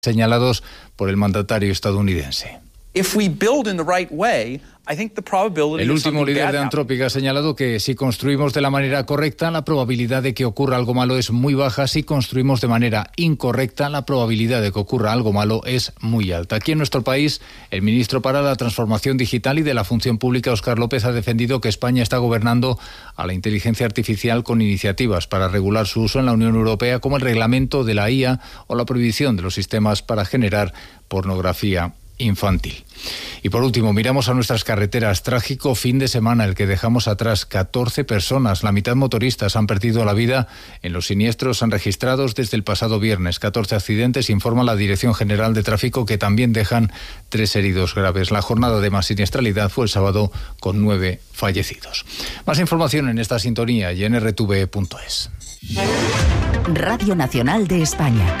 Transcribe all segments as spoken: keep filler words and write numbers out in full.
señalados por el mandatario estadounidense. If we build in the right way, I think the probability El último líder de Antrópica ha señalado que si construimos de la manera correcta, la probabilidad de que ocurra algo malo es muy baja. Si construimos de manera incorrecta, la probabilidad de que ocurra algo malo es muy alta. Aquí en nuestro país, el ministro para la Transformación Digital y de la Función Pública, Óscar López, ha defendido que España está gobernando a la inteligencia artificial con iniciativas para regular su uso en la Unión Europea, como el reglamento de la I A o la prohibición de los sistemas para generar pornografía infantil. Y por último, miramos a nuestras carreteras. Trágico fin de semana el que dejamos atrás. catorce personas, la mitad motoristas, han perdido la vida en los siniestros registrados desde el pasado viernes. catorce accidentes, informa la Dirección General de Tráfico, que también dejan tres heridos graves. La jornada de más siniestralidad fue el sábado, con nueve fallecidos. Más información en esta sintonía y en erre te ve punto es. Radio Nacional de España.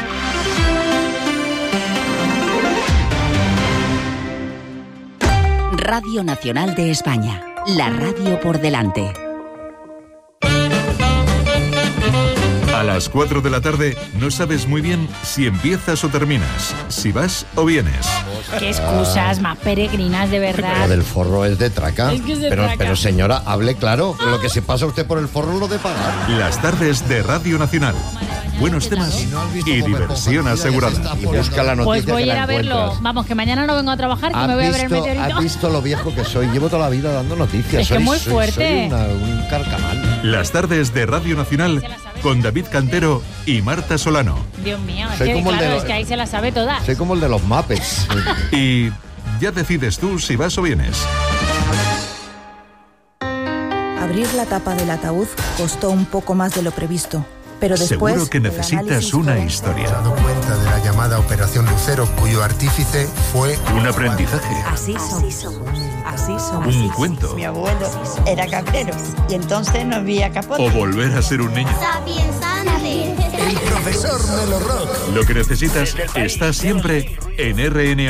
Radio Nacional de España, la radio por delante. A las cuatro de la tarde no sabes muy bien si empiezas o terminas, si vas o vienes. Qué excusas más peregrinas, de verdad. Lo del forro es de traca. Es que es de pero, traca. pero señora, hable claro. Lo que se pasa usted por el forro lo de pagar. Las tardes de Radio Nacional. Buenos temas y diversión asegurada. Y busca la noticia. Pues voy que a ir la a verlo. encuentras. Vamos, que mañana no vengo a trabajar, que ¿Has me voy a ver el visto- meteorito. ¿Has visto lo viejo que soy? Llevo toda la vida dando noticias. Es que soy, muy soy- fuerte. soy una- un carcamal. Las tardes de Radio Nacional con David Cantero y Marta Solano. Dios mío, es Soy que, como el claro, de los- es que ahí se la sabe toda. Soy como el de los Muppets. Y ya decides tú si vas o vienes. Abrir la tapa del ataúd costó un poco más de lo previsto, pero después... Seguro que el necesitas análisis una forense- historia. dado cuenta de la llamada Operación Lucero, cuyo artífice fue Un aprendizaje. Así somos. Así somos. Un cuento. Mi abuelo era cabrero y entonces no había capote. O volver a ser un niño. el profesor Melo Rock. Lo que necesitas está siempre en R N A.